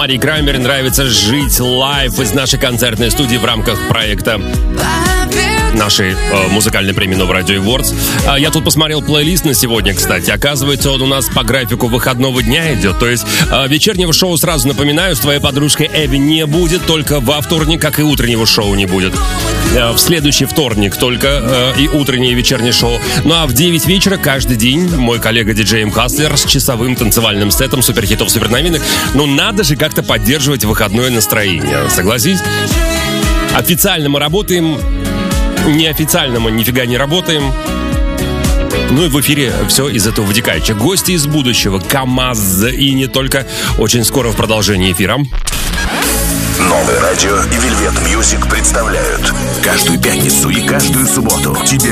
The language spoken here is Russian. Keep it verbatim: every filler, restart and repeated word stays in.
Марии Краймер нравится жить лайв из нашей концертной студии в рамках проекта нашей э, музыкальной премии Новое Радио Awards. А я тут посмотрел плейлист на сегодня, кстати. Оказывается, он у нас по графику выходного дня идет. То есть э, вечернего шоу, сразу напоминаю, с твоей подружкой Эви не будет только во вторник, как и утреннего шоу не будет. Э, в следующий вторник только э, и утреннее, и вечернее шоу. Ну а в девять вечера каждый день мой коллега диджей Эм Хаслер с часовым танцевальным сетом суперхитов, суперновинок. Ну надо же как-то поддерживать выходное настроение. Согласись? Официально мы работаем, неофициально мы нифига не работаем. Ну и в эфире все из этого вытекает. Гости из будущего, КамАЗ и не только. Очень скоро в продолжении эфира. Новое радио и Velvet Music представляют. Каждую пятницу и каждую субботу тебе